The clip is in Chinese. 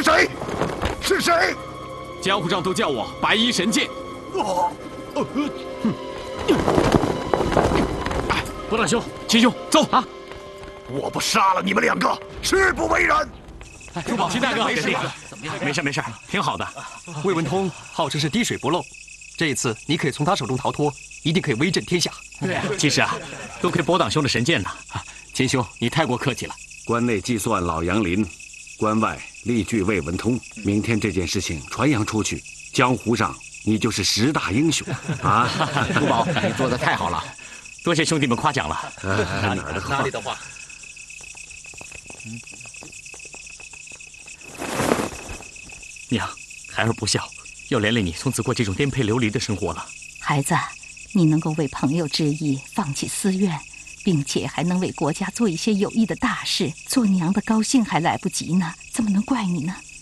谁？是谁？ 江湖上都叫我白衣神剑。 博大兄， 秦兄，走啊！ 我不杀了你们两个，誓不为人。 珠宝，秦大哥， 没事，没事，挺好的。魏文通号称是滴水不漏，这一次你可以从他手中逃脱，一定可以威震天下。 对啊， 其实啊，多亏博党兄的神剑呢。秦兄，你太过客气了。 关内计算老杨林，关外力拒魏文通。明天这件事情传扬出去，江湖上你就是10大英雄啊！ 珠宝，你做的太好了， 多谢兄弟们夸奖了。 哪里的话？ 娘，孩儿不孝，要连累你从此过这种颠沛流离的生活了。 孩子，你能够为朋友之意放弃私怨，并且还能为国家做一些有益的大事，做娘的高兴还来不及呢，怎么能怪你呢？